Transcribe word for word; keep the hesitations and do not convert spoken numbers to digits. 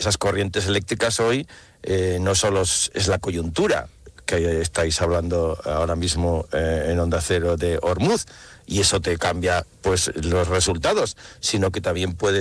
esas corrientes eléctricas hoy eh, no solo es, es la coyuntura, que estáis hablando ahora mismo eh, en Onda Cero de Ormuz, y eso te cambia pues los resultados, sino que también puede